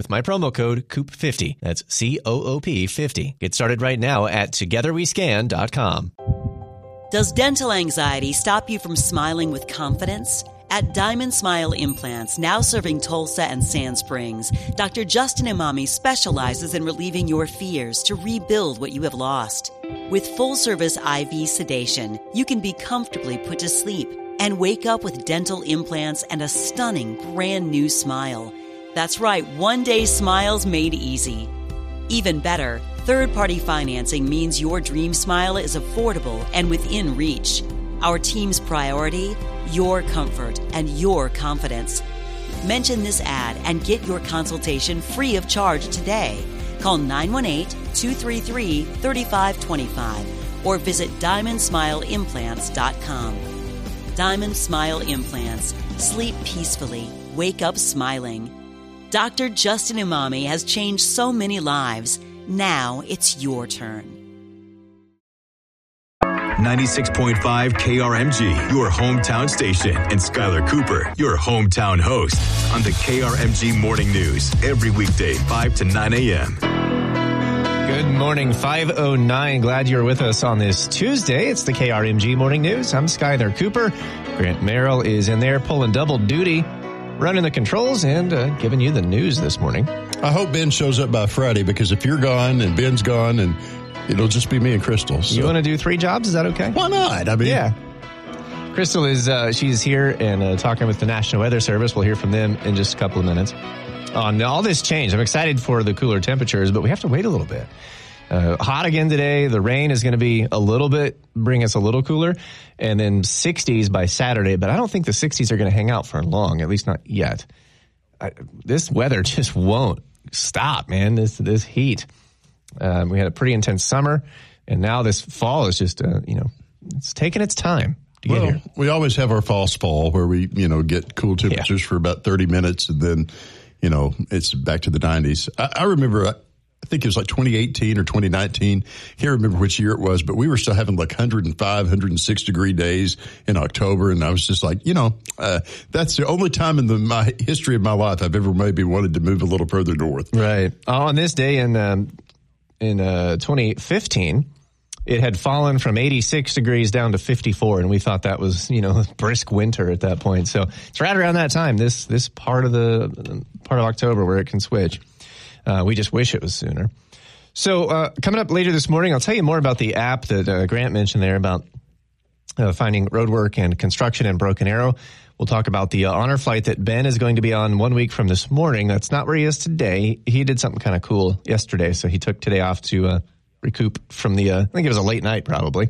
my promo code COOP50. That's COOP50. Get started right now at togetherwescan.com. Does dental anxiety stop you from smiling with confidence? At Diamond Smile Implants, now serving Tulsa and Sand Springs, Dr. Justin Imami specializes in relieving your fears to rebuild what you have lost. With full-service IV sedation, you can be comfortably put to sleep and wake up with dental implants and a stunning brand new smile. That's right, one-day smiles made easy. Even better, third-party financing means your dream smile is affordable and within reach. Our team's priority? Your comfort and your confidence. Mention this ad and get your consultation free of charge today. Call 918-233-3525 or visit DiamondSmileImplants.com. Diamond Smile Implants. Sleep peacefully. Wake up smiling. Dr. Justin Imami has changed so many lives. Now it's your turn. 96.5 KRMG, your hometown station, and Skylar Cooper, your hometown host, on the KRMG Morning News, every weekday, 5 to 9 a.m. Good morning, 5:09. Glad you're with us on this Tuesday. It's the KRMG Morning News. I'm Skylar Cooper. Grant Merrill is in there pulling double duty, running the controls and giving you the news this morning. I hope Ben shows up by Friday, because if you're gone and Ben's gone, and it'll just be me and Crystal. So. You want to do 3 jobs? Is that okay? Why not? I mean, yeah. Crystal is she's here and talking with the National Weather Service. We'll hear from them in just a couple of minutes on all this change. I'm excited for the cooler temperatures, but we have to wait a little bit. Hot again today. The rain is going to be bring us a little cooler, and then 60s by Saturday. But I don't think the 60s are going to hang out for long, at least not yet. This weather just won't stop, man. This heat. We had a pretty intense summer, and now this fall is just, it's taking its time to get here. We always have our false fall where we, get cool temperatures for about 30 minutes, and then, it's back to the 90s. I remember, I think it was like 2018 or 2019. Can't remember which year it was, but we were still having like 105, 106 degree days in October. And I was just like, that's the only time in my history of my life I've ever maybe wanted to move a little further north. Right. On this day in 2015, it had fallen from 86 degrees down to 54, and we thought that was, brisk winter at that point. So it's right around that time, this part of October where it can switch. We just wish it was sooner. So coming up later this morning, I'll tell you more about the app that Grant mentioned there about finding roadwork and construction in Broken Arrow. We'll talk about the honor flight that Ben is going to be on 1 week from this morning. That's not where he is today. He did something kind of cool yesterday, so he took today off to recoup from I think it was a late night probably.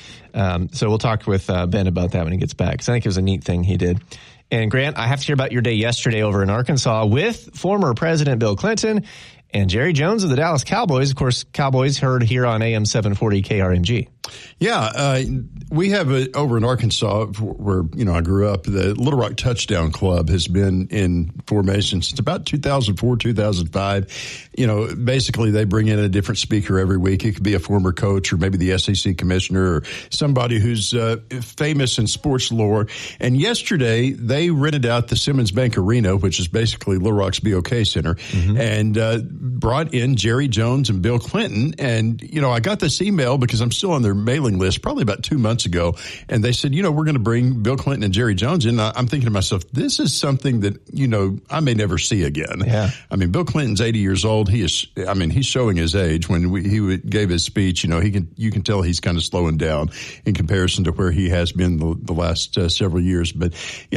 So we'll talk with Ben about that when he gets back, because I think it was a neat thing he did. And Grant, I have to hear about your day yesterday over in Arkansas with former President Bill Clinton and Jerry Jones of the Dallas Cowboys. Of course, Cowboys heard here on AM 740 KRMG. Yeah, we have over in Arkansas where, I grew up, the Little Rock Touchdown Club has been in formation since about 2004, 2005. Basically they bring in a different speaker every week. It could be a former coach or maybe the SEC commissioner or somebody who's famous in sports lore. And yesterday they rented out the Simmons Bank Arena, which is basically Little Rock's BOK Center, and brought in Jerry Jones and Bill Clinton. And, I got this email because I'm still on their mailing list probably about 2 months ago. And they said, we're going to bring Bill Clinton and Jerry Jones in. I'm thinking to myself, this is something that, I may never see again. Yeah. I mean, Bill Clinton's 80 years old. He's showing his age. When he gave his speech, you can tell he's kind of slowing down in comparison to where he has been the last several years. But,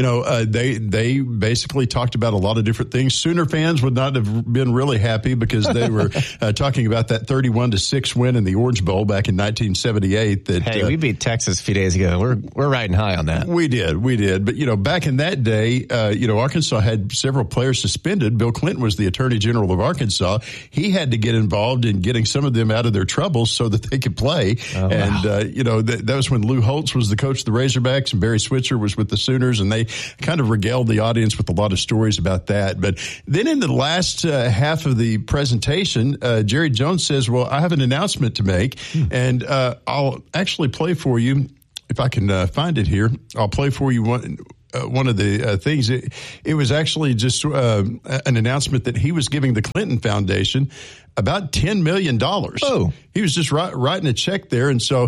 they basically talked about a lot of different things. Sooner fans would not have been really happy because they were talking about that 31-6 win in the Orange Bowl back in 1978. Hey, we beat Texas a few days ago. We're riding high on that. We did. But, back in that day, Arkansas had several players suspended. Bill Clinton was the Attorney General of Arkansas. He had to get involved in getting some of them out of their troubles so that they could play. Oh, and, wow. That was when Lou Holtz was the coach of the Razorbacks and Barry Switzer was with the Sooners. And they kind of regaled the audience with a lot of stories about that. But then in the last half of the presentation, Jerry Jones says, well, I have an announcement to make. And I'll actually play for you, if I can find it here, I'll play for you one of the things. It was actually just an announcement that he was giving the Clinton Foundation about $10 million. Oh. He was just writing a check there. And so,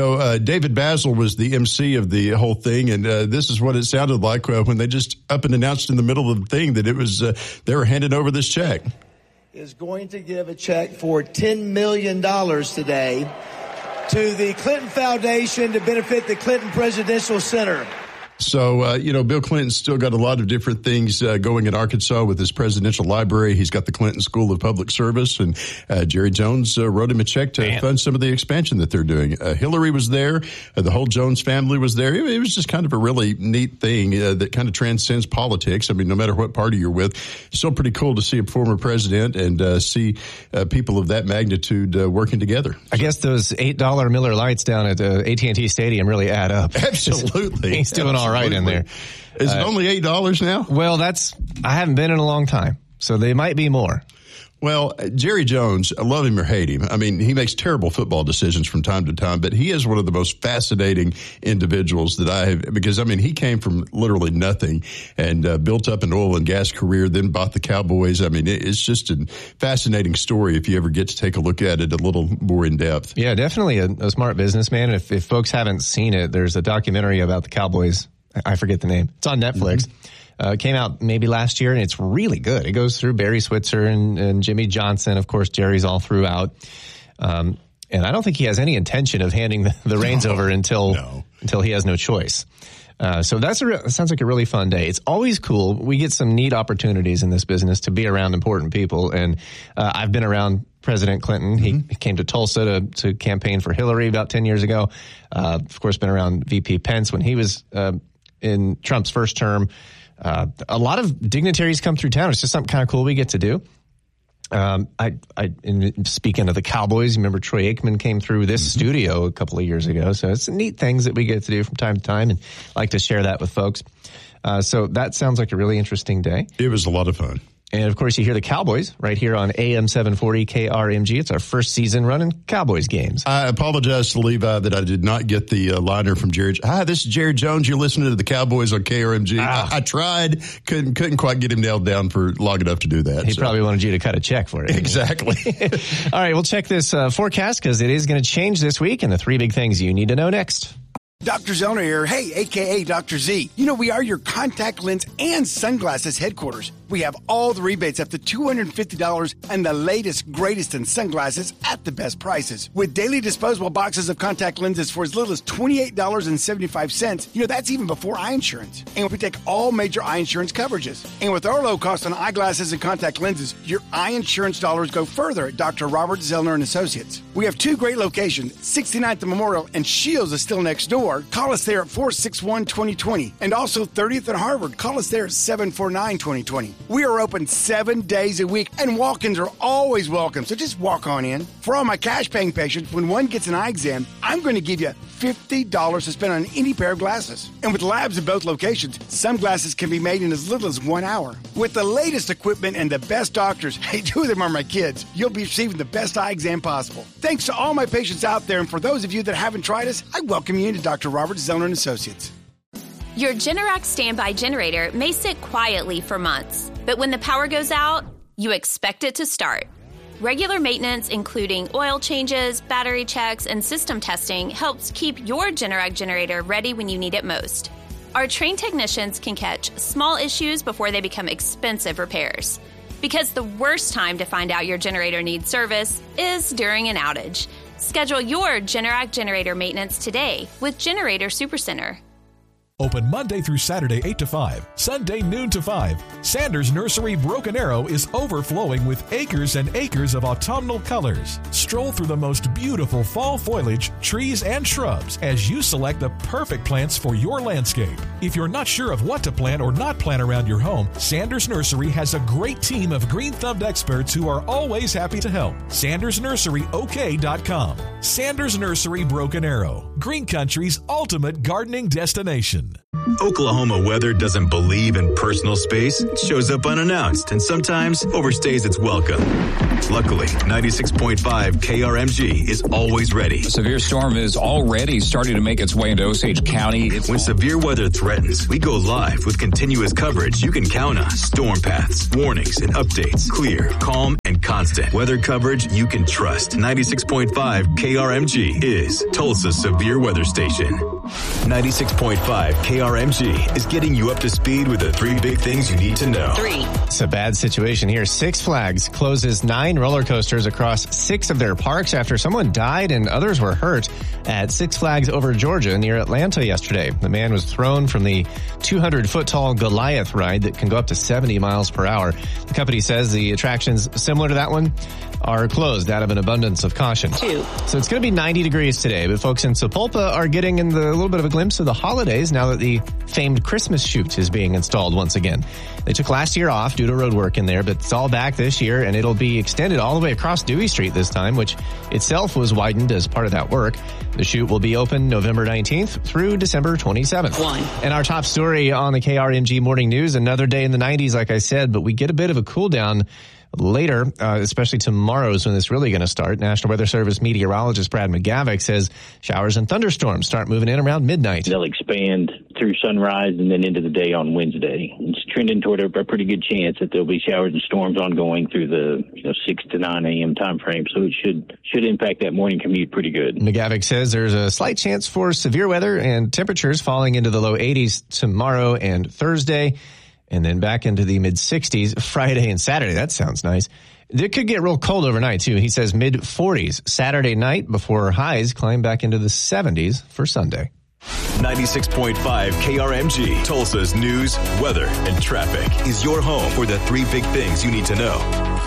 David Basil was the MC of the whole thing. And this is what it sounded like when they just up and announced in the middle of the thing that it was they were handing over this check. Is going to give a check for $10 million today to the Clinton Foundation to benefit the Clinton Presidential Center. So, Bill Clinton's still got a lot of different things going in Arkansas with his presidential library. He's got the Clinton School of Public Service, and Jerry Jones wrote him a check to fund some of the expansion that they're doing. Hillary was there. The whole Jones family was there. It was just kind of a really neat thing that kind of transcends politics. I mean, no matter what party you're with, it's still pretty cool to see a former president and see people of that magnitude working together. I guess those $8 Miller Lights down at AT&T Stadium really add up. Absolutely. He's doing all right in there. Is it only $8 now? Well, I haven't been in a long time, so they might be more. Well, Jerry Jones, I love him or hate him. I mean, he makes terrible football decisions from time to time, but he is one of the most fascinating individuals that I have, because, I mean, he came from literally nothing and built up an oil and gas career, then bought the Cowboys. I mean, it's just a fascinating story if you ever get to take a look at it a little more in depth. Yeah, definitely a smart businessman. If folks haven't seen it, there's a documentary about the Cowboys. I forget the name. It's on Netflix. Mm-hmm. Came out maybe last year, and it's really good. It goes through Barry Switzer and Jimmy Johnson. Of course, Jerry's all throughout. And I don't think he has any intention of handing the reins over until he has no choice. So that sounds like a really fun day. It's always cool. We get some neat opportunities in this business to be around important people. And I've been around President Clinton. Mm-hmm. He came to Tulsa to campaign for Hillary about 10 years ago. Of course, been around VP Pence when he was in Trump's first term. A lot of dignitaries come through town. It's just something kind of cool we get to do. Speaking of the Cowboys, remember Troy Aikman came through this studio a couple of years ago. So it's neat things that we get to do from time to time, and I like to share that with folks. So that sounds like a really interesting day. It was a lot of fun. And, of course, you hear the Cowboys right here on AM 740 KRMG. It's our first season running Cowboys games. I apologize to Levi that I did not get the liner from Jerry. Hi, this is Jerry Jones. You're listening to the Cowboys on KRMG. I tried. Couldn't quite get him nailed down for long enough to do that. He probably wanted you to cut a check for it. Exactly. All right, we'll check this forecast because it is going to change this week, and the 3 big things you need to know next. Dr. Zellner here. Hey, a.k.a. Dr. Z. You know, we are your contact lens and sunglasses headquarters. We have all the rebates up to $250 and the latest, greatest in sunglasses at the best prices. With daily disposable boxes of contact lenses for as little as $28.75, you know, that's even before eye insurance. And we take all major eye insurance coverages. And with our low cost on eyeglasses and contact lenses, your eye insurance dollars go further at Dr. Robert Zellner and Associates. We have 2 great locations, 69th and Memorial, and Shields is still next door. Call us there at 461-2020. And also 30th and Harvard. Call us there at 749-2020. We are open 7 days a week, and walk-ins are always welcome, so just walk on in. For all my cash-paying patients, when one gets an eye exam, I'm going to give you $50 to spend on any pair of glasses. And with labs in both locations, some glasses can be made in as little as 1 hour. With the latest equipment and the best doctors, hey, 2 of them are my kids, you'll be receiving the best eye exam possible. Thanks to all my patients out there, and for those of you that haven't tried us, I welcome you into Dr. Robert Zellner and Associates. Your Generac standby generator may sit quietly for months, but when the power goes out, you expect it to start. Regular maintenance, including oil changes, battery checks, and system testing, helps keep your Generac generator ready when you need it most. Our trained technicians can catch small issues before they become expensive repairs. Because the worst time to find out your generator needs service is during an outage. Schedule your Generac generator maintenance today with Generator Supercenter. Open Monday through Saturday 8 to 5, Sunday noon to 5. Sanders Nursery Broken Arrow is overflowing with acres and acres of autumnal colors. Stroll through the most beautiful fall foliage, trees, and shrubs as you select the perfect plants for your landscape. If you're not sure of what to plant or not plant around your home, Sanders Nursery has a great team of green-thumbed experts who are always happy to help. SandersNurseryOK.com. Sanders Nursery Broken Arrow, Green Country's ultimate gardening destination. Oklahoma weather doesn't believe in personal space. It shows up unannounced and sometimes overstays its welcome. Luckily, 96.5 KRMG is always ready. A severe storm is already starting to make its way into Osage County. When severe weather threatens, we go live with continuous coverage you can count on. Storm paths, warnings, and updates. Clear, calm, and constant. Weather coverage you can trust. 96.5 KRMG is Tulsa's severe weather station. 96.5 KRMG is getting you up to speed with the 3 big things you need to know. 3. It's a bad situation here. Six Flags closes 9 roller coasters across 6 of their parks after someone died and others were hurt at Six Flags Over Georgia near Atlanta yesterday. The man was thrown from the 200-foot-tall Goliath ride that can go up to 70 miles per hour. The company says the attractions similar to that one are closed out of an abundance of caution. 2. So it's going to be 90 degrees today, but folks in Sapulpa are getting in a little bit of a glimpse of the holidays now that the famed Christmas chute is being installed once again. They took last year off due to road work in there, but it's all back this year, and it'll be extended all the way across Dewey Street this time, which itself was widened as part of that work. The chute will be open November 19th through December 27th. 1. And our top story on the KRMG Morning News, another day in the 90s, like I said, but we get a bit of a cool down later, especially tomorrow is when it's really going to start. National Weather Service meteorologist Brad McGavick says showers and thunderstorms start moving in around midnight. They'll expand through sunrise and then into the day on Wednesday. It's trending toward a pretty good chance that there'll be showers and storms ongoing through the 6 to 9 a.m. time frame. So it should impact that morning commute pretty good. McGavick says there's a slight chance for severe weather and temperatures falling into the low 80s tomorrow and Thursday, and then back into the mid-60s Friday and Saturday. That sounds nice. It could get real cold overnight, too. He says mid-40s Saturday night before highs climb back into the 70s for Sunday. 96.5 KRMG, Tulsa's news, weather, and traffic is your home for the 3 big things you need to know.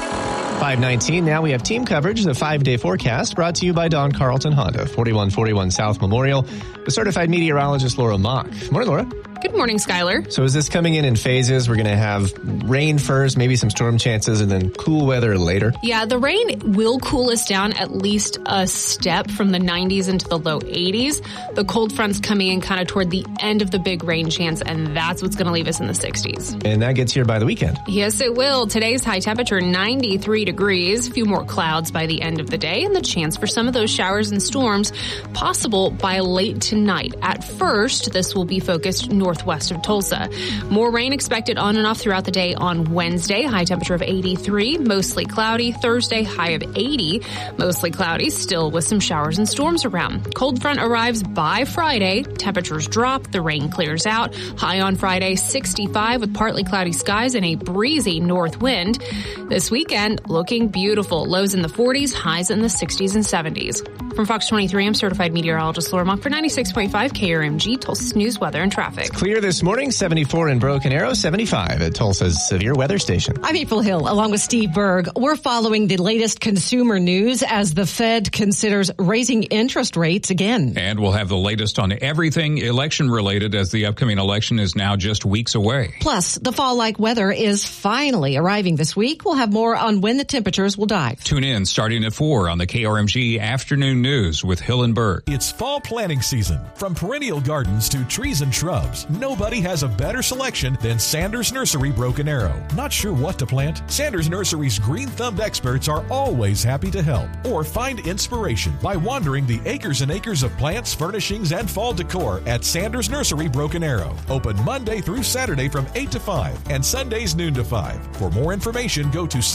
5:19. Now we have team coverage, the 5-day forecast, brought to you by Don Carlton Honda, 4141 South Memorial, the certified meteorologist Laura Mock. Morning, Laura. Good morning, Skylar. So is this coming in phases? We're going to have rain first, maybe some storm chances, and then cool weather later? Yeah, the rain will cool us down at least a step from the 90s into the low 80s. The cold front's coming in kind of toward the end of the big rain chance, and that's what's going to leave us in the 60s. And that gets here by the weekend. Yes, it will. Today's high temperature, 93 degrees. A few more clouds by the end of the day, and the chance for some of those showers and storms possible by late tonight. At first, this will be focused northwest of Tulsa. More rain expected on and off throughout the day on Wednesday. High temperature of 83, mostly cloudy. Thursday, high of 80, mostly cloudy, still with some showers and storms around. Cold front arrives by Friday. Temperatures drop. The rain clears out. High on Friday, 65 with partly cloudy skies and a breezy north wind. This weekend, looking beautiful. Lows in the 40s, highs in the 60s and 70s. From Fox 23, I'm certified meteorologist Laura Mock for 96.5 KRMG, Tulsa's news, weather, and traffic. Clear this morning, 74 in Broken Arrow, 75 at Tulsa's severe weather station. I'm April Hill, along with Steve Berg. We're following the latest consumer news as the Fed considers raising interest rates again. And we'll have the latest on everything election-related as the upcoming election is now just weeks away. Plus, the fall-like weather is finally arriving this week. We'll have more on when the temperatures will dive. Tune in starting at 4 on the KRMG Afternoon News with Hill and Berg. It's fall planting season. From perennial gardens to trees and shrubs, nobody has a better selection than Sanders Nursery Broken Arrow. Not sure what to plant? Sanders Nursery's green-thumbed experts are always happy to help. Or find inspiration by wandering the acres and acres of plants, furnishings, and fall decor at Sanders Nursery Broken Arrow. Open Monday through Saturday from 8 to 5 and Sundays noon to 5. For more information, go to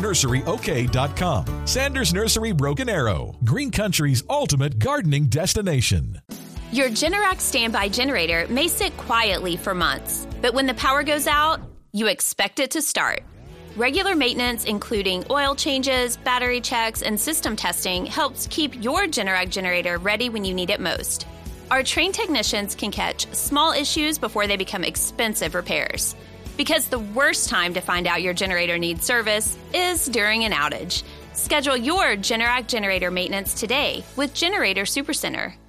sandersnurseryok.com. Sanders Nursery Broken Arrow, Green Country's ultimate gardening destination. Your Generac standby generator may sit quietly for months, but when the power goes out, you expect it to start. Regular maintenance, including oil changes, battery checks, and system testing, helps keep your Generac generator ready when you need it most. Our trained technicians can catch small issues before they become expensive repairs. Because the worst time to find out your generator needs service is during an outage. Schedule your Generac generator maintenance today with Generator Supercenter.